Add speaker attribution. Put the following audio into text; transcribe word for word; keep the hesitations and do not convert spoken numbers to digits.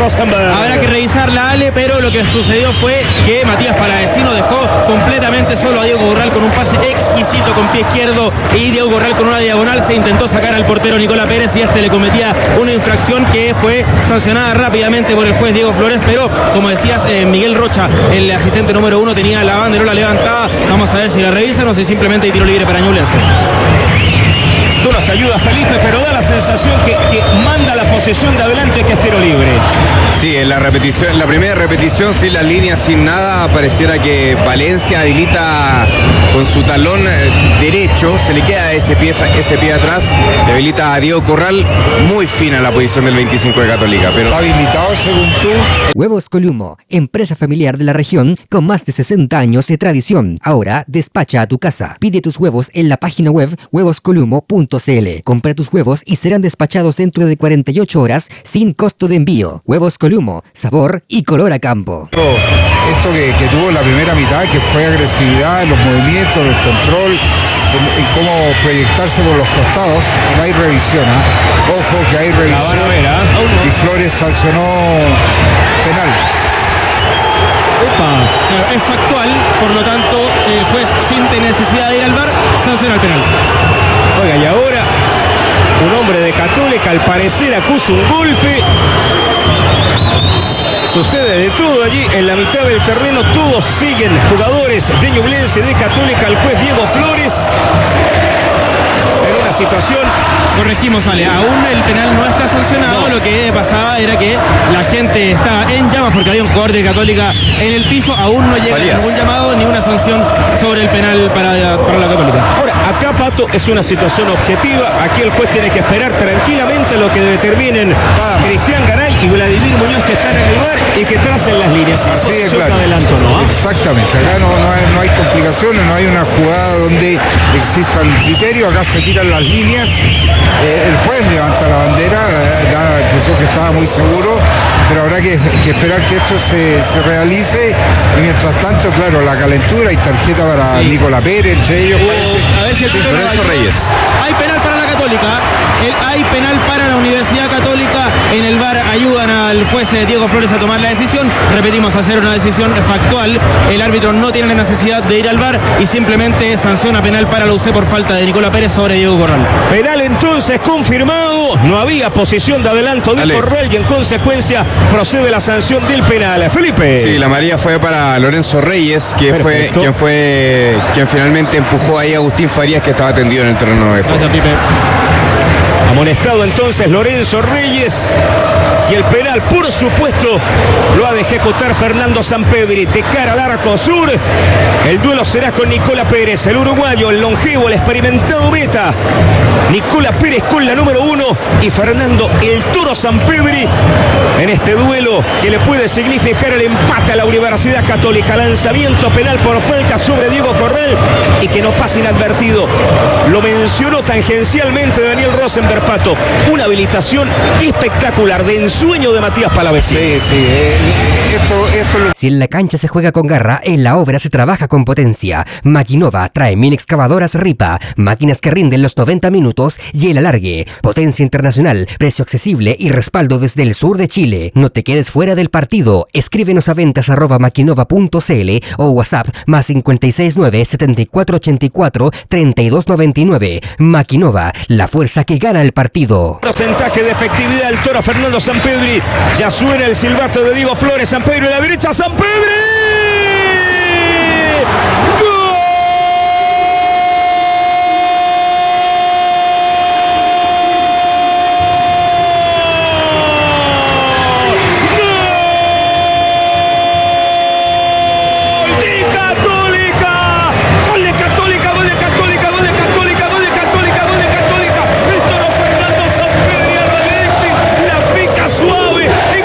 Speaker 1: Rosenberg.
Speaker 2: Habrá que revisar la Ale, pero lo que sucedió fue que Matías Palavecino dejó completamente solo a Diego Corral con un pase exquisito con pie izquierdo, y Diego Corral con una diagonal se intentó sacar al portero Nicolás Pérez y este le cometía una infracción que fue sancionada rápidamente por el juez Diego Flores, pero como decías, eh, Miguel Rocha, el asistente número uno, tenía la banderola levantada. Vamos a ver si la revisan o si simplemente hay tiro libre para Ñublense.
Speaker 1: Tú nos ayudas, Felipe, pero da la sensación que, que manda la posesión de adelante, que es tiro libre.
Speaker 3: Sí, en la repetición, la primera repetición, sin las líneas, sin nada, pareciera que Valencia habilita con su talón derecho, se le queda ese pie, ese pie atrás, le habilita a Diego Corral. Muy fina la posición del veinticinco de Católica, pero
Speaker 4: está habilitado según tú.
Speaker 5: Huevos Columo, empresa familiar de la región con más de sesenta años de tradición. Ahora despacha a tu casa. Pide tus huevos en la página web huevos columo punto c l. Compra tus huevos y serán despachados dentro de cuarenta y ocho horas sin costo de envío. Huevos Columo, sabor y color a campo.
Speaker 4: Esto que, que tuvo la primera mitad, que fue agresividad en los movimientos, en el control, en, en cómo proyectarse por los costados, que no hay revisión. ¿eh? Ojo que hay revisión. Ver, ¿eh? Y Flores sancionó penal.
Speaker 2: Opa. Claro, es factual, por lo tanto el juez, sin tener necesidad de ir al V A R, sanciona el penal.
Speaker 1: Oiga, y ahora un hombre de Católica al parecer acusa un golpe. Sucede de todo allí en la mitad del terreno. Todos siguen, jugadores de Ñublense, de Católica, al juez Diego Flores. En una situación...
Speaker 2: Corregimos, Ale, aún el penal no está sancionado. No. Lo que pasaba era que la gente estaba en llamas porque había un jugador de Católica en el piso. Aún no llega Valías. Ningún llamado ni una sanción sobre el penal para, para la Católica.
Speaker 1: Ahora, acá, Pato, es una situación objetiva. Aquí el juez tiene que esperar tranquilamente lo que determinen Cristian Garay y Vladimir Muñoz, que están en el V A R y que tracen las líneas.
Speaker 4: Así es, claro.
Speaker 1: Adelanto, ¿no?
Speaker 4: Exactamente, acá no, no, hay, no hay complicaciones, no hay una jugada donde exista el criterio, acá se tiran las líneas. Eh, el juez levanta la bandera, eh, da la impresión que estaba muy seguro, pero habrá que, que esperar que esto se, se realice, y mientras tanto, claro, la calentura y tarjeta para sí. Nicolás Pérez, entre ellos.
Speaker 2: Uh, parece... A ver si el
Speaker 3: Lorenzo Reyes.
Speaker 2: Hay penal para la Católica, el, hay penal para la Universidad Católica. En el V A R ayudan al juez Diego Flores a tomar la decisión. Repetimos, hacer una decisión factual. El árbitro no tiene la necesidad de ir al V A R y simplemente sanciona penal para la U C por falta de Nicolás Pérez sobre Diego Corral.
Speaker 1: Penal entonces confirmado. No había posición de adelanto de Ale. Corral y en consecuencia procede la sanción del penal. Felipe.
Speaker 3: Sí, la amarilla fue para Lorenzo Reyes, que fue quien fue quien finalmente empujó ahí a Agustín Farías, que estaba tendido en el terreno de juego.
Speaker 2: Gracias, Pipe.
Speaker 1: Amonestado entonces Lorenzo Reyes. Y el penal, por supuesto, lo ha de ejecutar Fernando Sampedri de cara al arco sur. El duelo será con Nicolás Pérez, el uruguayo, el longevo, el experimentado beta. Nicolás Pérez con la número uno y Fernando el Toro Sampedri en este duelo que le puede significar el empate a la Universidad Católica. Lanzamiento penal por falta sobre Diego Corral y que no pasa inadvertido. Lo mencionó tangencialmente Daniel Rosenberg, Pato. Una habilitación espectacular de ensueño de Matías Palavecino.
Speaker 4: Sí, sí. Eh, esto, eso lo...
Speaker 5: Si en la cancha se juega con garra, en la obra se trabaja con potencia. Maquinova trae mini excavadoras Ripa, máquinas que rinden los noventa minutos y el alargue. Potencia internacional, precio accesible y respaldo desde el sur de Chile. No te quedes fuera del partido. Escríbenos a ventas arroba maquinova punto c l o WhatsApp más cinco seis nueve, siete cuatro ocho cuatro, tres dos nueve nueve. Maquinova, la fuerza que gana el partido.
Speaker 1: Porcentaje de efectividad del Toro Fernando Sampedri. Ya suena el silbato de Diego Flores. Sampedri a la derecha. Sampedri.